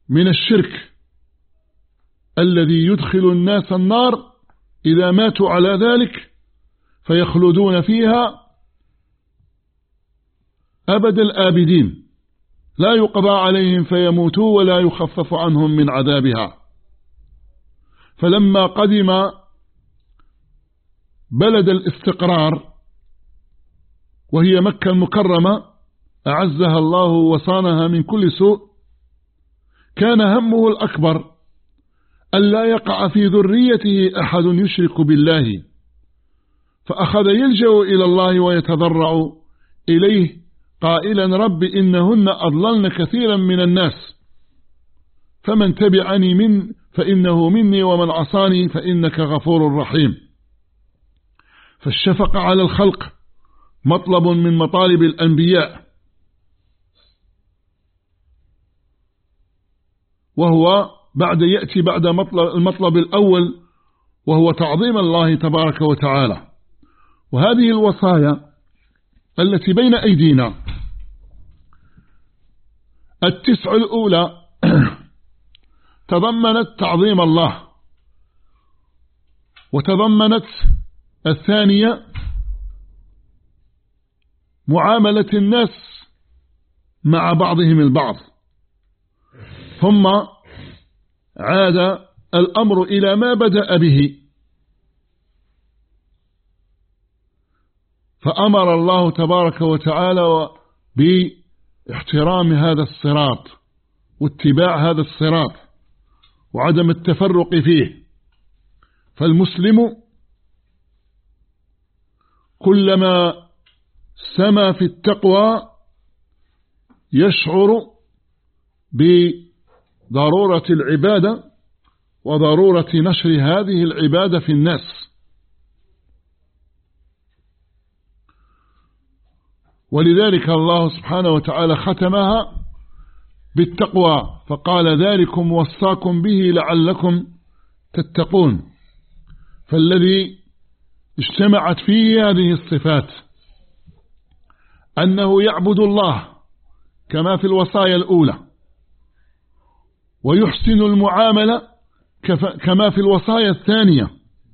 من الشرك الذي يدخل الناس النار إذا ماتوا على ذلك فيخلدون فيها أبد الآبدين، لا يقضى عليهم فيموتوا ولا يخفف عنهم من عذابها. فلما قدم بلد الاستقرار وهي مكة المكرمة أعزها الله وصانها من كل سوء، كان همه الأكبر ألا يقع في ذريته أحد يشرك بالله، فأخذ يلجأ إلى الله ويتضرع إليه قائلا: رب إنهن أضللن كثيرا من الناس، فمن تبعني فإنه مني ومن عصاني فإنك غفور رحيم. فالشفقة على الخلق مطلب من مطالب الأنبياء، وهو يأتي بعد المطلب الأول وهو تعظيم الله تبارك وتعالى. وهذه الوصايا التي بين أيدينا 9 الأولى تضمنت تعظيم الله، وتضمنت 2 معاملة الناس مع بعضهم البعض، ثم عاد الأمر إلى ما بدأ به، فأمر الله تبارك وتعالى باحترام هذا الصراط واتباع هذا الصراط وعدم التفرق فيه. فالمسلم كلما سما في التقوى يشعر بضرورة العبادة وضرورة نشر هذه العبادة في الناس. ولذلك الله سبحانه وتعالى ختمها بالتقوى فقال: ذلكم وصاكم به لعلكم تتقون. فالذي اجتمعت فيه هذه الصفات أنه يعبد الله كما في الوصايا الأولى، ويحسن المعاملة كما في الوصايا الثانية،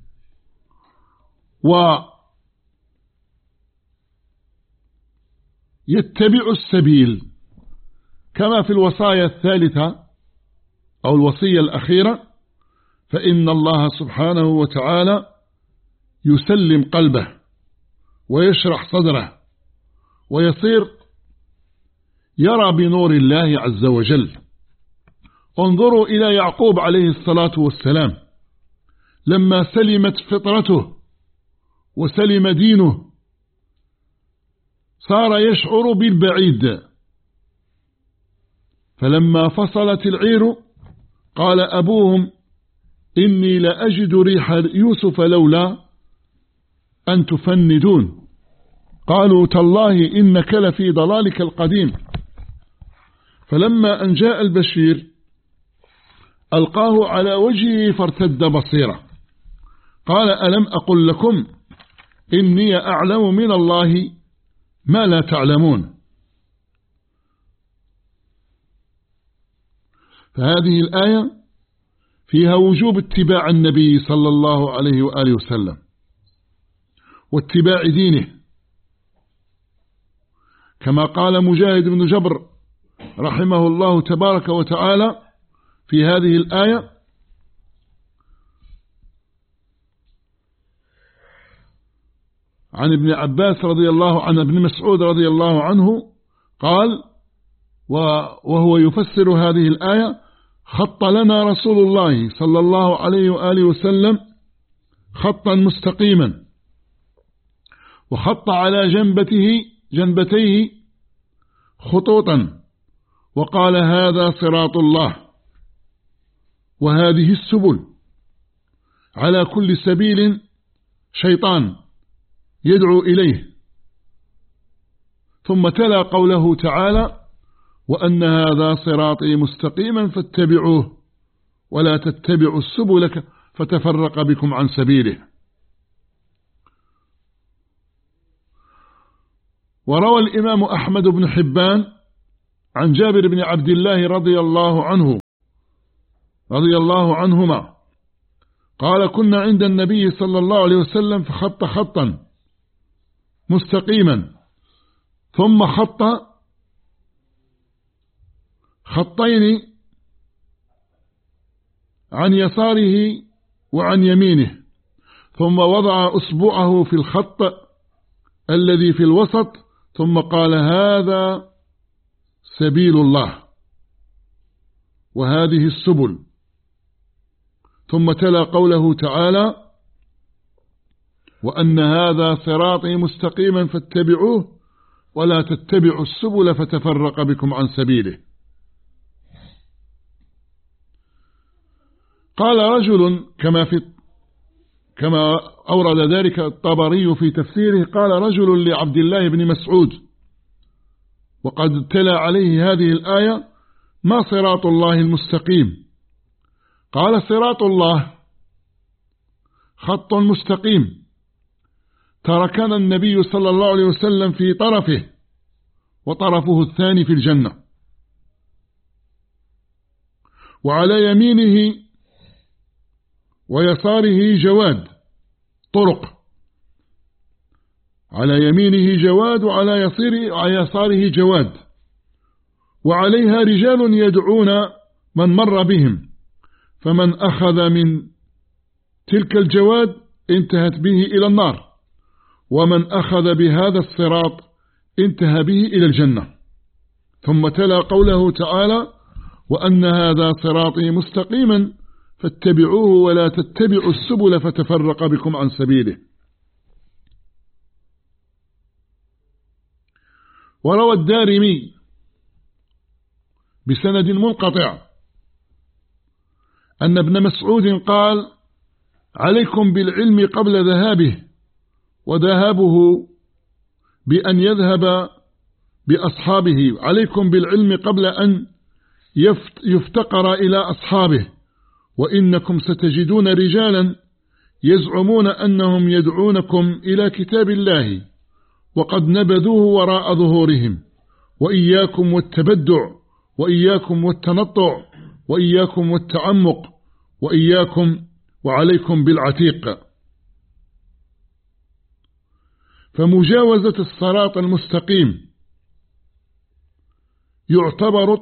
ويتبع السبيل كما في الوصايا الثالثة أو الوصية الأخيرة، فإن الله سبحانه وتعالى يسلم قلبه ويشرح صدره ويصير يرى بنور الله عز وجل. انظروا إلى يعقوب عليه الصلاة والسلام لما سلمت فطرته وسلم دينه صار يشعر بالبعيد، فلما فصلت العير قال أبوهم: إني لأجد ريح يوسف لولا أن تفندون. قالوا: تالله إنك لفي ضلالك القديم. فلما أن جاء البشير ألقاه على وجهه فارتد بصيرة، قال: ألم أقل لكم إني أعلم من الله ما لا تعلمون. فهذه الآية فيها وجوب اتباع النبي صلى الله عليه وآله وسلم واتباع دينه، كما قال مجاهد بن جبر رحمه الله تبارك وتعالى في هذه الآية: عن ابن عباس رضي الله عنه، ابن مسعود رضي الله عنه قال وهو يفسر هذه الآية: خط لنا رسول الله صلى الله عليه وآله وسلم خطا مستقيما، وخط على جنبتيه خطوطا، وقال: هذا صراط الله، وهذه السبل، على كل سبيل شيطان يدعو إليه. ثم تلا قوله تعالى: وأن هذا صراطي مستقيما فاتبعوه ولا تتبعوا السبل فتفرق بكم عن سبيله. وروى الإمام أحمد بن حبان عن جابر بن عبد الله رضي الله عنه رضي الله عنهما قال كنا عند النبي صلى الله عليه وسلم فخط خطا مستقيما ثم خط خطين عن يساره وعن يمينه ثم وضع أصبعه في الخط الذي في الوسط ثم قال هذا سبيل الله وهذه السبل ثم تلا قوله تعالى وأن هذا صراطي مستقيما فاتبعوه ولا تتبعوا السبل فتفرق بكم عن سبيله. قال رجل كما أورد ذلك الطبري في تفسيره قال رجل لعبد الله بن مسعود وقد تلا عليه هذه الآية ما صراط الله المستقيم؟ قال صراط الله خط مستقيم تركنا النبي صلى الله عليه وسلم في طرفه وطرفه الثاني في الجنة وعلى يمينه ويساره جواد طرق على يمينه جواد وعلى يساره جواد وعليها رجال يدعون من مر بهم فمن أخذ من تلك الجواد انتهت به إلى النار ومن أخذ بهذا الصراط انتهى به إلى الجنة. ثم تلا قوله تعالى وأن هذا صراطي مستقيما فاتبعوه ولا تتبعوا السبل فتفرق بكم عن سبيله. وروى الدارمي بسند منقطع أن ابن مسعود قال عليكم بالعلم قبل ذهابه وذهابه بأن يذهب بأصحابه عليكم بالعلم قبل أن يفتقر إلى أصحابه وإنكم ستجدون رجالا يزعمون أنهم يدعونكم إلى كتاب الله وقد نبذوه وراء ظهورهم وإياكم والتبدع وإياكم والتنطع وإياكم والتعمق وإياكم وعليكم بالعتيق. فمجاوزة الصراط المستقيم يعتبر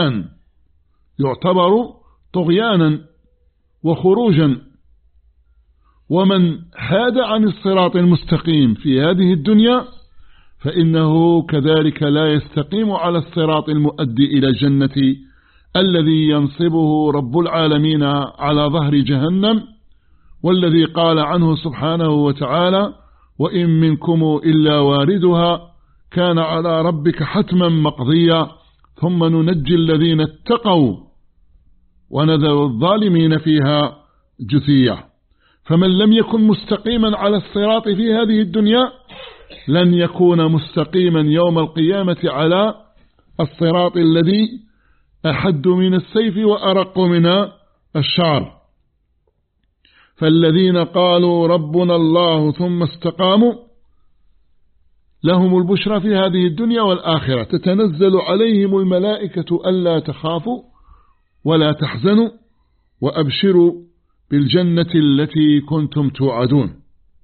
طغيانا وخروجا ومن حاد عن الصراط المستقيم في هذه الدنيا فإنه كذلك لا يستقيم على الصراط المؤدي إلى الجنة الذي ينصبه رب العالمين على ظهر جهنم والذي قال عنه سبحانه وتعالى وإن منكم إلا واردها كان على ربك حتما مقضيا ثم ننجي الذين اتقوا ونذر الظالمين فيها جثيا. فمن لم يكن مستقيما على الصراط في هذه الدنيا لن يكون مستقيما يوم القيامة على الصراط الذي أحد من السيف وأرق من الشعر. فالذين قالوا ربنا الله ثم استقاموا لهم البشرى في هذه الدنيا والآخرة تتنزل عليهم الملائكة ألا تخافوا ولا تحزنوا وأبشروا بالجنة التي كنتم توعدون.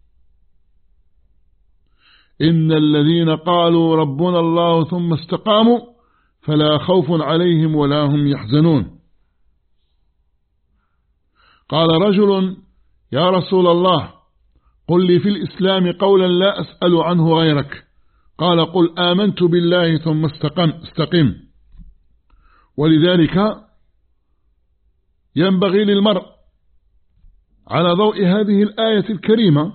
إن الذين قالوا ربنا الله ثم استقاموا فلا خوف عليهم ولا هم يحزنون. قال رجل يا رسول الله قل لي في الإسلام قولا لا أسأل عنه غيرك. قال قل آمنت بالله ثم استقم. ولذلك ينبغي للمرء على ضوء هذه الآية الكريمة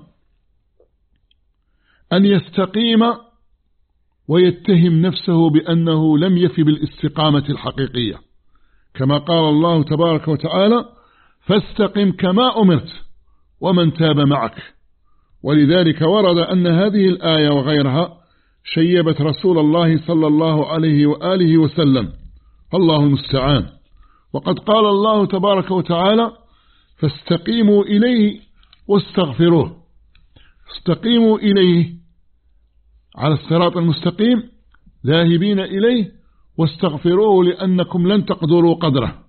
أن يستقيم ويتهم نفسه بأنه لم يفي بالاستقامة الحقيقية كما قال الله تبارك وتعالى فاستقم كما أمرت ومن تاب معك. ولذلك ورد أن هذه الآية وغيرها شيبت رسول الله صلى الله عليه وآله وسلم الله المستعان. وقد قال الله تبارك وتعالى فاستقيموا إليه واستغفروه. استقيموا إليه على الصراط المستقيم ذاهبين إليه واستغفروه لأنكم لن تقدروا قدره.